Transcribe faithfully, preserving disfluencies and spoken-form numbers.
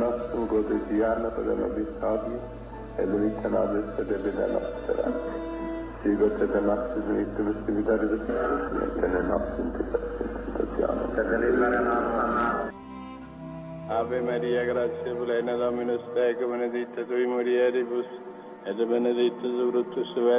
nostrum quotidiana per nobis hodie, et vita nobis sedebida nostra. Sigo te tenaxis in spiritualis et in nostrum tentazione. Ave Maria, gratia plena, Dominus tecum, benedicta tui mulieribus, et benedictus fructus